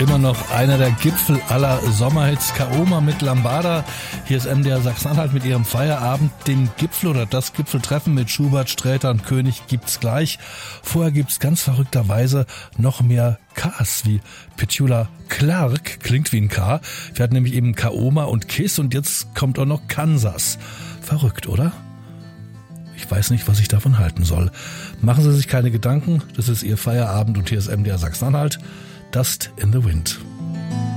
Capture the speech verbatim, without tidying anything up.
Immer noch einer der Gipfel aller Sommerhits, Kaoma mit Lambada. Hier ist M D R Sachsen-Anhalt mit ihrem Feierabend. Den Gipfel oder das Gipfeltreffen mit Schubert, Sträter und König gibt's gleich. Vorher gibt's ganz verrückterweise noch mehr Ks wie Petula Clark, klingt wie ein K. Wir hatten nämlich eben Kaoma und Kiss und jetzt kommt auch noch Kansas. Verrückt, oder? Ich weiß nicht, was ich davon halten soll. Machen Sie sich keine Gedanken, das ist Ihr Feierabend und hier ist M D R Sachsen-Anhalt. Dust in the Wind.